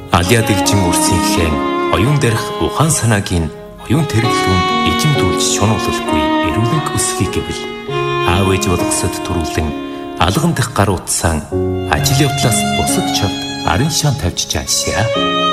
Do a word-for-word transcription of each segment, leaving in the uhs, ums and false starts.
Алиа дэлжин үрсийнхээ оюун дээрх ухаан санаагийн оюун тэргэлгүүнд ижимдүүлж шунуулалгүй эрүүлэг өсгий гэвэл аав ээж болгосод төрүүлэн алган дэх гар утсаан ажил явдлаас бусад чавд арын шаан тавьж чаашаа.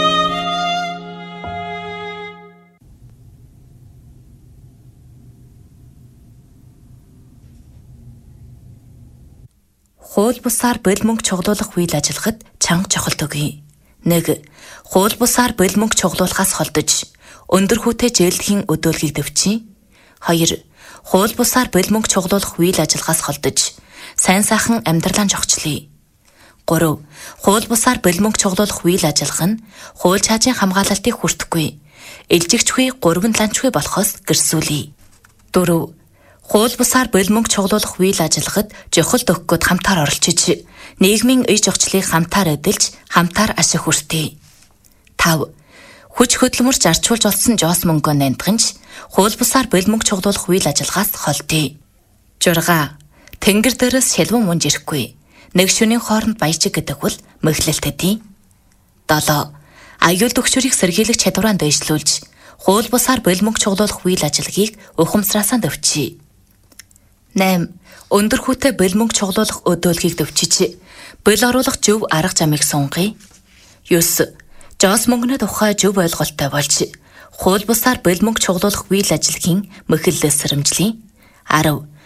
Хууль бусаар бэл мөнгө чуглуулах үйл ажиллагад чанга чухалд өгье. нэг. Хууль бусаар бэл мөнгө чуглуулахаас холдож өндөр хүүтэй жээлдэхийн өдөөлгийг дэвчий. хоёр. Хууль бусаар бэл мөнгө чуглуулах үйл ажиллагаас холдож сайн сайхан амьдралаа жогчлие. гурав. Хууль бусаар бэл мөнгө чуглуулах үйл ажиллагаа нь хууль чаажийн хамгаалалтыг хүртэхгүй, элжигчгүй гурван ланчгүй болохоос гэрсүүлье. дөрөв. Хууль бусаар бэл мөнгө чуглуулах үйл ажиллагад жохолт өгөхөд хамтаар оролцож, нийгмийн ие жогчлыг хамтаар эдэлж, хамтаар ашиг хүртээ. тав. Хүч хөдөлмөрч арчуулж олсон жоос мөнгөө нандганч, хууль бусаар бэл мөнгө чуглуулах үйл ажиллагаас холдъё. шесть. Тэнгэр дээрээс шилбэн мунж ирэхгүй. Нэг шөнийн хооронд баяжиг гэдэг бол мэхлэлт хэдий. семь. Аюул төгшөрийг сэргийлэх чадвараа дэвшлүүлж, хууль бусаар бэл мөнгө чуглуулах үйл ажиллагийг ухамсараасаа дэвчий. восемь. Өндөр хүүтэй бэл мөнгө чуглуулах өдөөлгийг дэвчиж, бэл оруулах зөв арга замыг сунгая. девять. Жоос мөнгөний тухай зөв ойлголттой болж, хууль бусаар бэл мөнгө чуглуулах үйл ажиллагийн мэхлэлээс сэрэмжлэе. десять.